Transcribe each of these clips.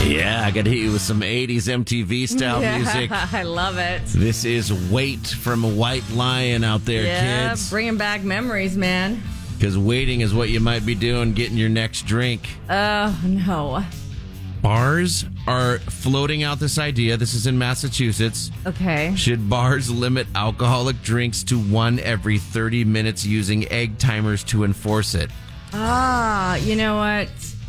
Yeah, I got to hit you with some 80s MTV style music. I love it. This is Wait from White Lion out there, kids. Bringing back memories, man. Because waiting is what you might be doing, getting your next drink. Oh, no. Bars are floating out this idea. This is in Massachusetts. Okay. Should bars limit alcoholic drinks to one every 30 minutes using egg timers to enforce it? You know what?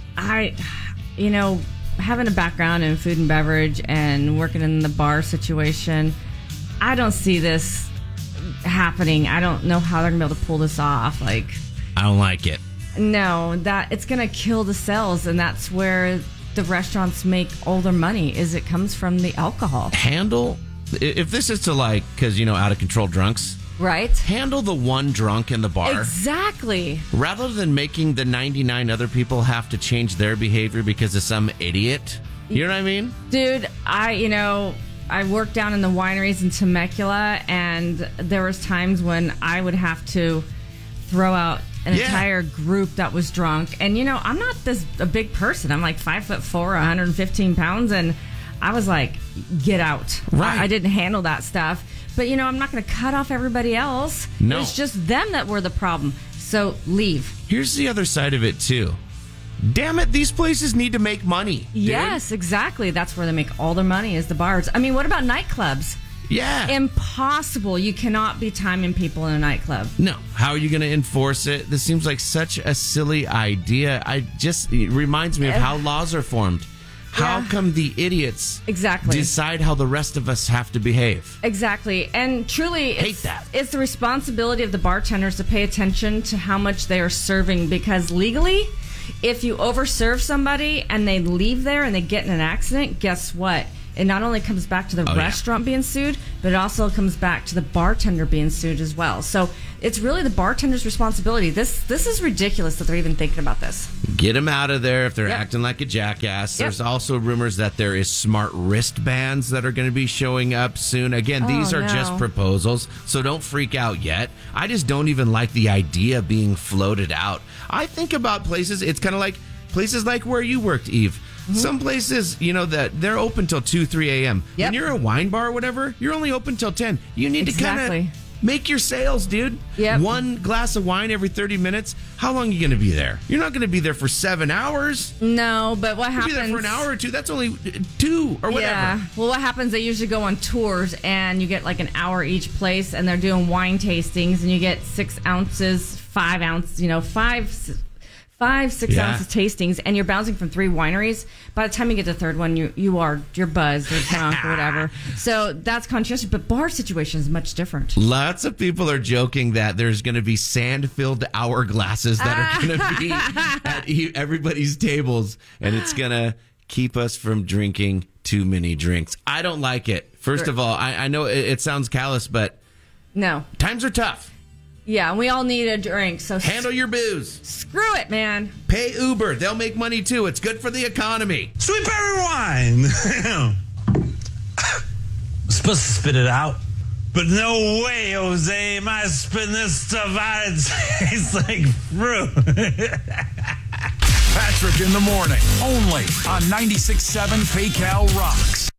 Having a background in food and beverage and working in the bar situation, I don't see this happening. I don't know how they're going to be able to pull this off. I don't like it. No, that it's going to kill the sales, and that's where the restaurants make all their money, is it comes from the alcohol. Handle, if this is to because, out of control drunks. Right. Handle the one drunk in the bar. Exactly. Rather than making the 99 other people have to change their behavior because of some idiot. You know what I mean? Dude, I worked down in the wineries in Temecula, and there was times when I would have to throw out an entire group that was drunk. And, I'm not a big person. I'm like 5'4", 115 pounds. And I was like, get out. Right. I didn't handle that stuff. But, I'm not going to cut off everybody else. No. It's just them that were the problem. So leave. Here's the other side of it, too. Damn it, these places need to make money. Dude. Yes, exactly. That's where they make all their money, is the bars. I mean, what about nightclubs? Yeah. Impossible. You cannot be timing people in a nightclub. No. How are you going to enforce it? This seems like such a silly idea. It reminds me of how laws are formed. How come the idiots decide how the rest of us have to behave? Exactly. And truly, it's the responsibility of the bartenders to pay attention to how much they are serving, because legally, if you overserve somebody and they leave there and they get in an accident, guess what? It not only comes back to the restaurant being sued, but it also comes back to the bartender being sued as well. So it's really the bartender's responsibility. This is ridiculous that they're even thinking about this. Get them out of there if they're acting like a jackass. There's also rumors that there is smart wristbands that are going to be showing up soon. Again, these are just proposals, so don't freak out yet. I just don't even like the idea being floated out. I think about places, it's kind of like places like where you worked, Eve. Mm-hmm. Some places, that they're open till 2, 3 a.m. When you're a wine bar or whatever, you're only open till 10. You need to kind of make your sales, dude. Yep. One glass of wine every 30 minutes. How long are you going to be there? You're not going to be there for 7 hours. No, but what happens... You'll be there for an hour or two. That's only 2 or whatever. Yeah. Well, what happens, they usually go on tours, and you get like an hour each place, and they're doing wine tastings, and you get 6 ounces, 5 ounces, 6 ounces tastings, and you're bouncing from 3 wineries. By the time you get to the third one, you're buzzed or drunk or whatever. So that's conscientious, but bar situation is much different. Lots of people are joking that there's going to be sand-filled hourglasses that are going to be at everybody's tables, and it's going to keep us from drinking too many drinks. I don't like it. First of all, I know it sounds callous, but no, times are tough. Yeah, we all need a drink. So handle your booze. Screw it, man. Pay Uber. They'll make money, too. It's good for the economy. Sweet berry wine. Supposed to spit it out. But no way, Jose. Am I spitting this stuff out? It tastes like fruit. Patrick in the morning. Only on 96.7 PayCal Rocks.